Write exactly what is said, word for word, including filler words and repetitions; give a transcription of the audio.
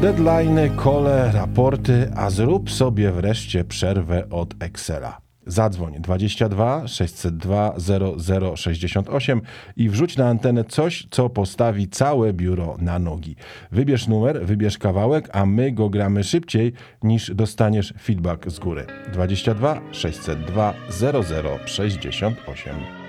Deadline, kole, raporty, a zrób sobie wreszcie przerwę od Excela. Zadzwoń dwadzieścia dwa sześćset dwa zero zero sześćdziesiąt osiem i wrzuć na antenę coś, co postawi całe biuro na nogi. Wybierz numer, wybierz kawałek, a my go gramy szybciej niż dostaniesz feedback z góry. dwadzieścia dwa sześćset dwa zero zero sześćdziesiąt osiem.